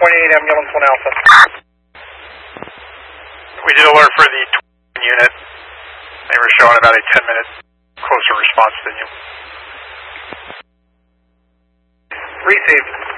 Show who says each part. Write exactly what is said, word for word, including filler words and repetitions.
Speaker 1: twenty-eight ambulance one Alpha.
Speaker 2: We did alert for the unit. They were showing about a ten minute closer response than you.
Speaker 1: Received.